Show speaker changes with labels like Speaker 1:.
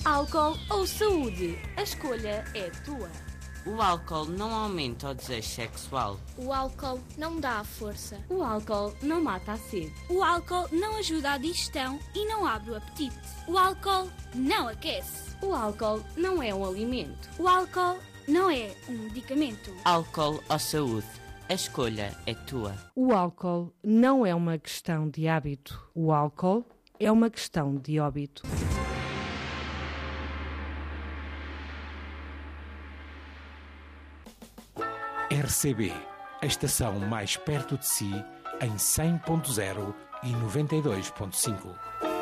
Speaker 1: Álcool ou saúde? A escolha é tua.
Speaker 2: O álcool não aumenta o desejo sexual.
Speaker 3: O álcool não dá a força.
Speaker 1: O álcool não mata a sede.
Speaker 4: O álcool não ajuda à digestão e não abre o apetite. O álcool não aquece.
Speaker 1: O álcool não é um alimento.
Speaker 4: O álcool não é um medicamento.
Speaker 2: Álcool ou saúde? A escolha é tua.
Speaker 5: O álcool não é uma questão de hábito. O álcool é uma questão de óbito.
Speaker 6: RCB, a estação mais perto de si, em 100.0 e 92.5.